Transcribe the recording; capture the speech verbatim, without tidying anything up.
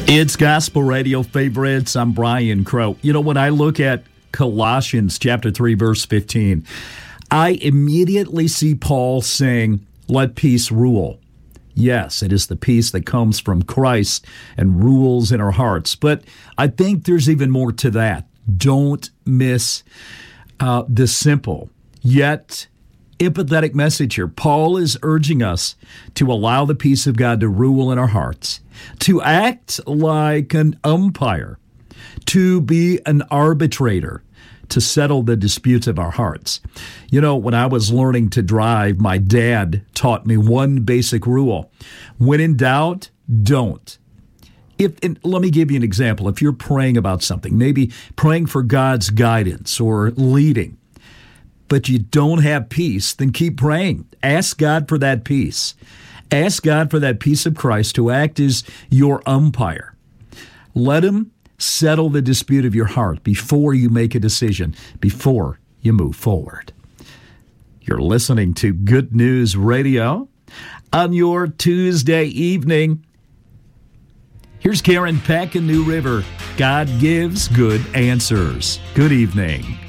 It's Gospel Radio Favorites. I'm Brian Crow. You know, when I look at Colossians chapter three, verse fifteen, I immediately see Paul saying, let peace rule. Yes, it is the peace that comes from Christ and rules in our hearts. But I think there's even more to that. Don't miss uh, the simple yet empathetic message here. Paul is urging us to allow the peace of God to rule in our hearts, to act like an umpire, to be an arbitrator, to settle the disputes of our hearts. You know, when I was learning to drive, my dad taught me one basic rule. When in doubt, don't. If, and let me give you an example. If you're praying about something, maybe praying for God's guidance or leading, but you don't have peace, then keep praying. Ask God for that peace. Ask God for that peace of Christ to act as your umpire. Let Him settle the dispute of your heart before you make a decision, before you move forward. You're listening to Good News Radio on your Tuesday evening. Here's Karen Peck in New River. God gives good answers. Good evening.